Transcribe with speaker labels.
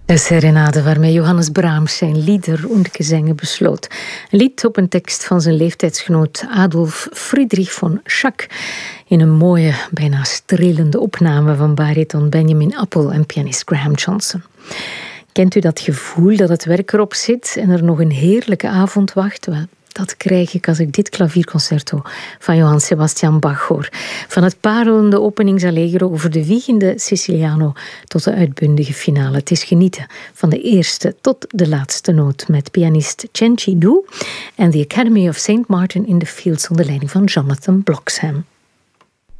Speaker 1: De serenade waarmee Johannes Brahms zijn Lieder und Gesänge besloot. Een lied op een tekst van zijn leeftijdsgenoot Adolf Friedrich von Schack. In een mooie, bijna strelende opname van bariton Benjamin Appel en pianist Graham Johnson. Kent u dat gevoel dat het werk erop zit en er nog een heerlijke avond wacht? Wel, dat krijg ik als ik dit klavierconcerto van Johann Sebastian Bach hoor. Van het parelende openingsallegro over de wiegende Siciliano tot de uitbundige finale. Het is genieten van de eerste tot de laatste noot met pianist Chen Chi-du en de Academy of St. Martin in the Fields onder leiding van Jonathan Bloxham.